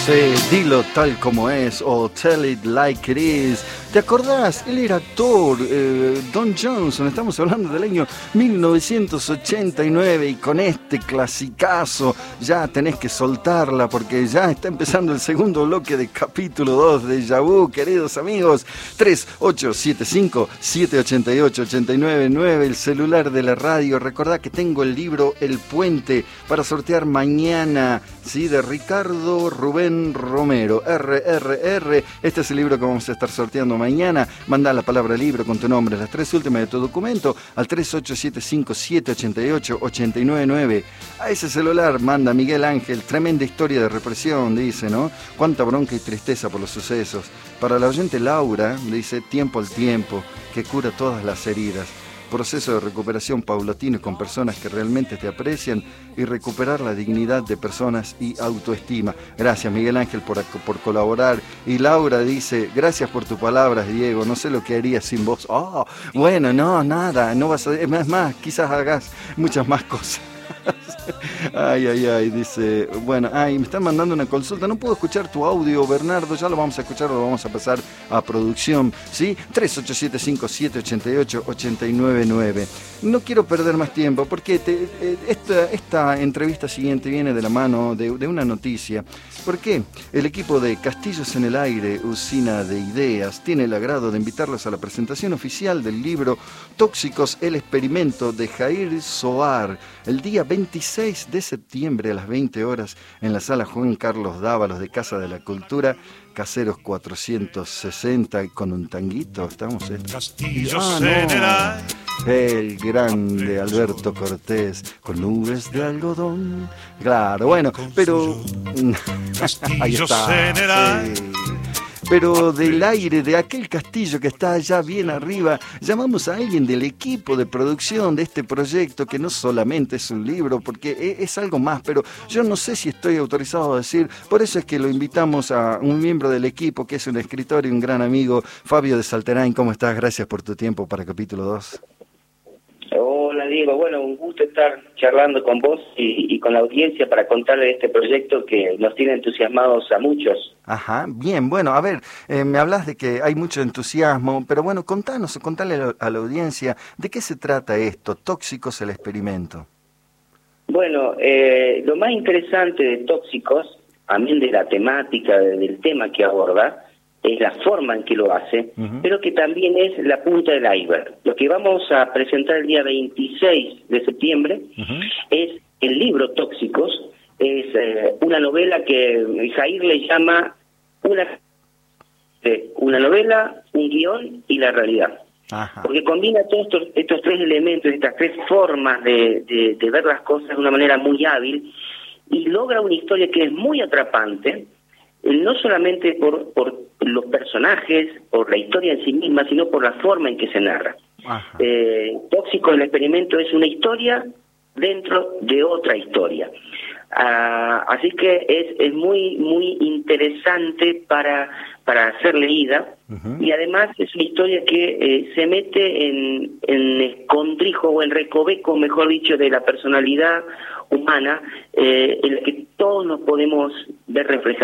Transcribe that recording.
Sí, dilo tal como es, o tell it like it is. ¿Te acordás? Él era actor, Don Johnson. Estamos hablando del año 1989 y con este clasicazo ya tenés que soltarla porque ya está empezando el segundo bloque de capítulo 2 de Déjà Vu, queridos amigos. 3875-788-899, el celular de la radio. Recordá que tengo el libro El Puente para sortear mañana, ¿sí? De Ricardo Rubén Romero, RRR. Este es el libro que vamos a estar sorteando mañana. Manda la palabra libro con tu nombre, las tres últimas de tu documento, al 3875-788-899. A ese celular manda Miguel Ángel. Tremenda historia de represión, dice, ¿no? Cuánta bronca y tristeza por los sucesos. Para la oyente Laura, dice, tiempo al tiempo, que cura todas las heridas. Proceso de recuperación paulatino con personas que realmente te aprecian y recuperar la dignidad de personas y autoestima. Gracias, Miguel Ángel, por colaborar. Y Laura dice, gracias por tus palabras, Diego, no sé lo que haría sin vos. Oh, bueno, no, nada, no vas a... Es más, quizás hagas muchas más cosas. Ay, dice, bueno, me están mandando una consulta, no puedo escuchar tu audio, Bernardo, ya lo vamos a escuchar, lo vamos a pasar a producción, ¿sí? 3875-788-899. No quiero perder más tiempo, porque esta entrevista siguiente viene de la mano de una noticia. ¿Por qué? El equipo de Castillos en el Aire, usina de ideas, tiene el agrado de invitarlos a la presentación oficial del libro Tóxicos, el experimento de Jair Soar, el día 26 de septiembre a las 20 horas en la sala Juan Carlos Dávalos de Casa de la Cultura, Caseros 460, con un tanguito, estamos... Castillos en el aire. El grande Alberto Cortés, con nubes de algodón. Claro, bueno, pero... Ahí está, sí. Pero del aire, de aquel castillo que está allá bien arriba, llamamos a alguien del equipo de producción de este proyecto, que no solamente es un libro, porque es algo más, pero yo no sé si estoy autorizado a decir, por eso es que lo invitamos a un miembro del equipo, que es un escritor y un gran amigo, Fabio de Salterain. ¿Cómo estás? Gracias por tu tiempo para capítulo 2. Hola Diego, bueno, un gusto estar charlando con vos y con la audiencia para contarle de este proyecto que nos tiene entusiasmados a muchos. Ajá, bien, bueno, a ver, me hablas de que hay mucho entusiasmo, pero bueno, contale a la audiencia de qué se trata esto, Tóxicos, el experimento. Bueno, lo más interesante de Tóxicos, también de la temática, del tema que aborda, es la forma en que lo hace, pero que también es la punta del iceberg. Lo que vamos a presentar el día 26 de septiembre es el libro Tóxicos, es una novela que Jair le llama una novela, un guión y la realidad. Ajá. Porque combina todos estos tres elementos, estas tres formas de ver las cosas de una manera muy hábil y logra una historia que es muy atrapante, no solamente por los personajes, por la historia en sí misma, sino por la forma en que se narra. Tóxico, el experimento, es una historia dentro de otra historia. Así que es muy muy interesante para ser leída, y además es una historia que se mete en escondrijo o en recoveco, mejor dicho, de la personalidad humana, en la que todos nos podemos ver reflejados.